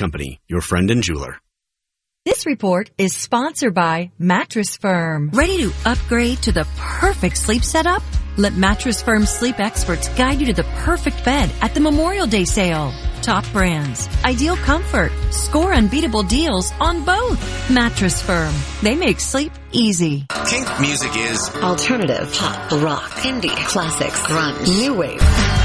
Company, your friend and jeweler. This report is sponsored by Mattress Firm. Ready to upgrade to the perfect sleep setup? Let Mattress Firm sleep experts guide you to the perfect bed at the Memorial Day sale. Top brands, ideal comfort, score unbeatable deals on both. Mattress Firm. They make sleep easy. Kink music is alternative, pop, rock, indie, classics, grunge, new wave.